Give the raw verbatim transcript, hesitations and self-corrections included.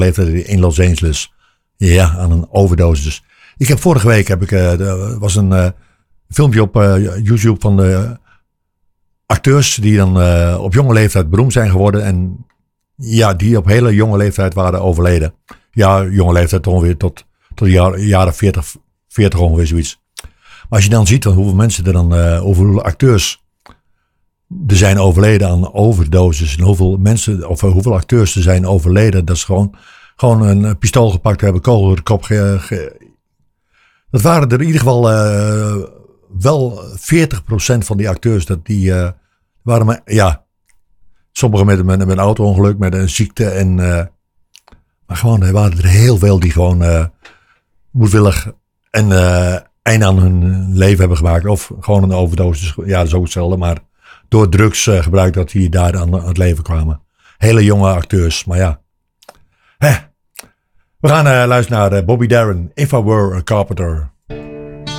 leeftijd in Los Angeles. Ja, aan een overdosis. Ik heb vorige week heb ik, uh, er was een uh, filmpje op uh, YouTube van de acteurs die dan uh, op jonge leeftijd beroemd zijn geworden. En ja, die op hele jonge leeftijd waren overleden. Ja, jonge leeftijd ongeveer tot, tot de jaren, jaren veertig, veertig ongeveer zoiets. Maar als je dan ziet dan hoeveel mensen er dan, uh, hoeveel acteurs er zijn overleden aan overdoses. En hoeveel mensen, of uh, hoeveel acteurs er zijn overleden. Dat is gewoon, gewoon een pistool gepakt hebben, kogel door de kop ge, ge, dat waren er in ieder geval uh, wel veertig procent van die acteurs. Dat die uh, waren maar, ja, sommigen met, met, met een auto-ongeluk, met een ziekte. En, uh, maar gewoon, er waren er heel veel die gewoon uh, moedwillig een uh, einde aan hun leven hebben gemaakt. Of gewoon een overdosis. Ja, dat is ook hetzelfde. Maar door drugsgebruik uh, dat die daar aan, aan het leven kwamen. Hele jonge acteurs, maar ja. Hè. We gaan uh, luisteren naar uh, Bobby Darin, If I Were a Carpenter.